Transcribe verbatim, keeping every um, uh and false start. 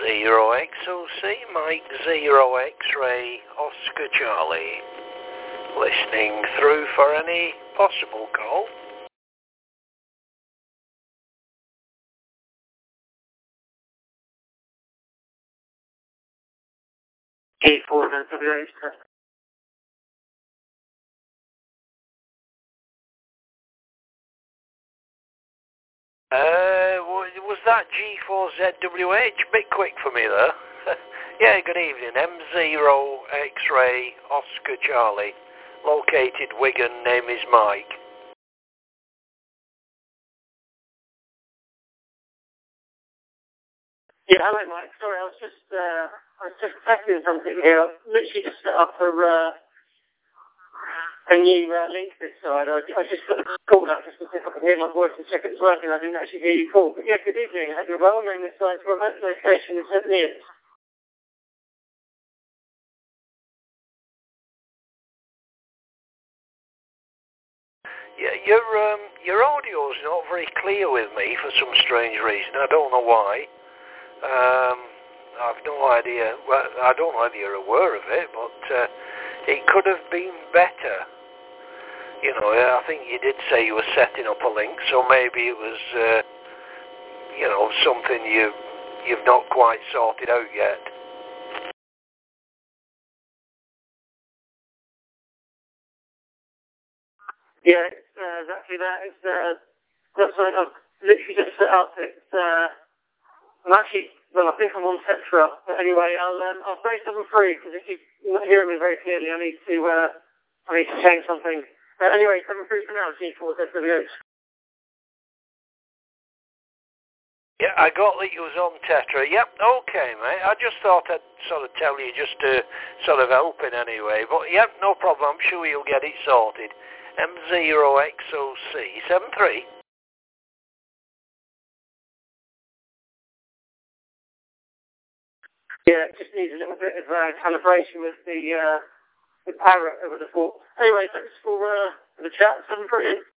zero X O C, Mike zero X-ray, Oscar Charlie. Listening through for any possible call. G four Z W H. Uh, was that G four Z W H? Bit quick for me there. Yeah, good evening. M zero X-ray, Oscar Charlie. Located Wigan, name is Mike. Yeah, hello Mike. Sorry, I was just, uh, I was just testing something here. I've literally just set up a, uh, a new uh, link this side. I, I just got called up just to see if I could hear my voice and check it's working. I didn't actually hear you call. But yeah, good evening. I hope you're well. Name this side's remote location is Saint Neots. Yeah, your um, your audio's not very clear with me for some strange reason. I don't know why. Um, I've no idea. Well, I don't know whether you're aware of it, but uh, it could have been better. You know, I think you did say you were setting up a link, so maybe it was, uh, you know, something you you've not quite sorted out yet. Yeah, it's uh, exactly that. It's, uh, that's what I've literally just set up. It's, uh, I'm actually, well, I think I'm on Tetra. But anyway, I'll, um, I'll say something free, because if you're not hearing me very clearly, I need to, uh, I need to change something. Uh, anyway, seven three for now, G four Z W H. Yeah, I got that you was on Tetra. Yep, okay, mate. I just thought I'd sort of tell you just to sort of help in anyway. But, yep, no problem. I'm sure you'll get it sorted. M zero X O C seven three. Yeah, it just needs a little bit of uh, calibration with the, uh, the parrot over the thought. Anyway, thanks for uh, the chat. seven three.